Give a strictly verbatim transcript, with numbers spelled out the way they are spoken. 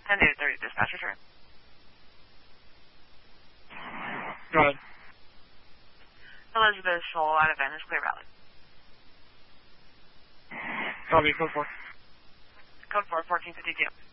ten to thirty, dispatch return. Go ahead. Elizabeth Shoal out of Vantage Clear Valley. Copy, code four. Code four, fourteen fifty-two.